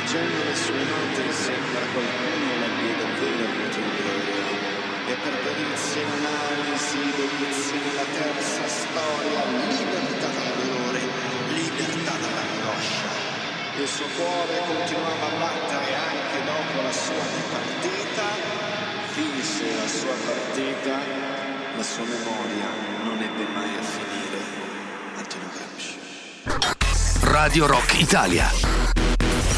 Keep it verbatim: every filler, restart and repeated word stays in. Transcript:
leggendo le sue note sembra qualcuno l'abbia davvero avuto in gloria. E per perizie in analisi, delizie nella terza storia, libertà dal dolore, libertà dall'angoscia. Il suo cuore continuava a battere anche dopo la sua dipartita. Finse la sua partita, la sua memoria non ebbe mai a finire. Antonio Gramsci. Radio Rock Italia.